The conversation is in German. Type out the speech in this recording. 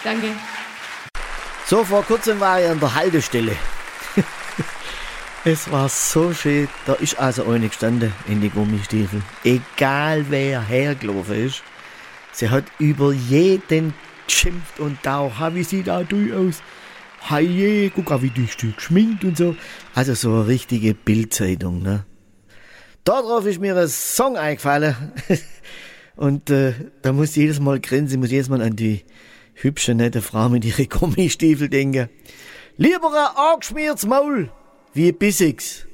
Danke. So, vor kurzem war ich an der Haltestelle. Es war so schön. Da ist also eine gestanden in die Gummistiefel. Egal wer hergelaufen ist. Sie hat über jeden geschimpft und da, wie sieht da du aus? Heie, guck mal, wie du geschminkt und so. Also so eine richtige Bildzeitung, ne? Darauf ist mir ein Song eingefallen. Und da muss ich jedes Mal grinsen, muss jedes Mal an die hübsche, nette Frau mit ihren Gummistiefel denken. Lieber ein angeschmiertes Maul wie ein bissiges.